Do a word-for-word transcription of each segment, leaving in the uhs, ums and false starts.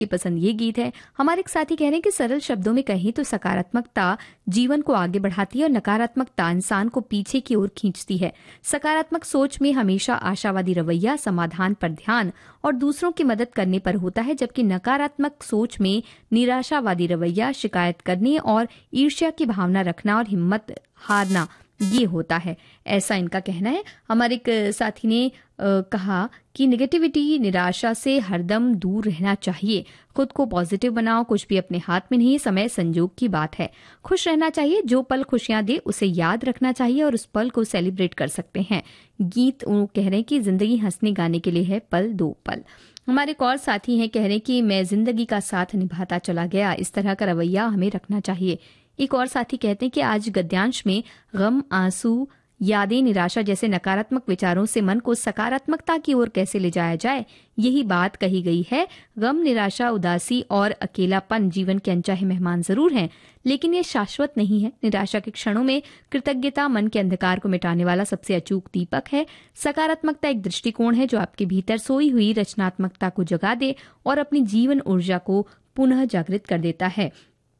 पसंद ये गीत है। हमारे एक साथी कह रहे हैं कि सरल शब्दों में कहें तो सकारात्मकता जीवन को आगे बढ़ाती है और नकारात्मकता इंसान को पीछे की ओर खींचती है। सकारात्मक सोच में हमेशा आशावादी रवैया, समाधान पर ध्यान और दूसरों की मदद करने पर होता है, जबकि नकारात्मक सोच में निराशावादी रवैया, शिकायत करने और ईर्ष्या की भावना रखना और हिम्मत हारना ये होता है। ऐसा इनका कहना है। हमारे एक साथी ने आ, कहा कि नेगेटिविटी, निराशा से हरदम दूर रहना चाहिए। खुद को पॉजिटिव बनाओ, कुछ भी अपने हाथ में नहीं, समय संजोग की बात है। खुश रहना चाहिए, जो पल खुशियां दे उसे याद रखना चाहिए और उस पल को सेलिब्रेट कर सकते हैं। गीत वो कह रहे हैं कि जिंदगी हंसने गाने के लिए है, पल दो पल। हमारे एक और साथी हैं, कह रहे हैं कि मैं जिंदगी का साथ निभाता चला गया, इस तरह का रवैया हमें रखना चाहिए। एक और साथी कहते हैं कि आज गद्यांश में गम, आंसू, यादें, निराशा जैसे नकारात्मक विचारों से मन को सकारात्मकता की ओर कैसे ले जाया जाए, यही बात कही गई है। गम, निराशा, उदासी और अकेलापन जीवन के अनचाहे मेहमान जरूर हैं, लेकिन ये शाश्वत नहीं है। निराशा के क्षणों में कृतज्ञता मन के अंधकार को मिटाने वाला सबसे अचूक दीपक है। सकारात्मकता एक दृष्टिकोण है जो आपके भीतर सोई हुई रचनात्मकता को जगा दे और अपनी जीवन ऊर्जा को पुनः जागृत कर देता है।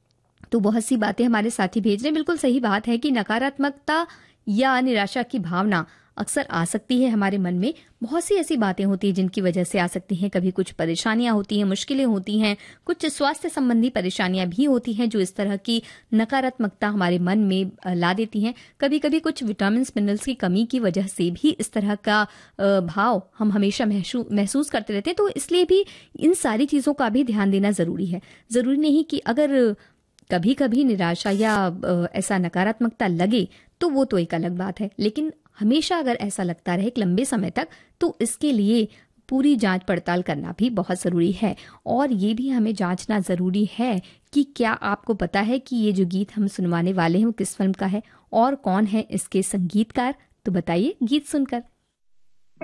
तो बहुत सी बातें हमारे साथी भेज रहे हैं। बिल्कुल सही बात है कि नकारात्मकता या निराशा की भावना अक्सर आ सकती है हमारे मन में। बहुत सी ऐसी बातें होती हैं जिनकी वजह से आ सकती हैं। कभी कुछ परेशानियां होती हैं, मुश्किलें होती हैं, कुछ स्वास्थ्य संबंधी परेशानियां भी होती हैं जो इस तरह की नकारात्मकता हमारे मन में ला देती हैं। कभी कभी कुछ विटामिन मिनरल्स की कमी की वजह से भी इस तरह का भाव हम हमेशा महसूस करते रहते हैं। तो इसलिए भी इन सारी चीजों का भी ध्यान देना जरूरी है। जरूरी नहीं कि अगर कभी कभी निराशा या ऐसा नकारात्मकता लगे तो वो तो एक अलग बात है, लेकिन हमेशा अगर ऐसा लगता रहे एक लंबे समय तक, तो इसके लिए पूरी जांच पड़ताल करना भी बहुत जरूरी है। और ये भी हमें जांचना जरूरी है कि क्या आपको पता है कि ये जो गीत हम सुनवाने वाले हैं वो किस फिल्म का है और कौन है इसके संगीतकार। तो बताइए गीत सुनकर।